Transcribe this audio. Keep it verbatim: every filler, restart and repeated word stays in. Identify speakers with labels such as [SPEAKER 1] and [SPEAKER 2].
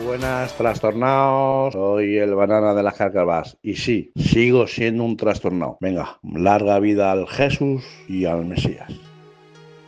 [SPEAKER 1] Buenas, trastornados. Soy el banana de las carcabas. Y sí, sigo siendo un trastornado. Venga, larga vida al Jesús y al Mesías.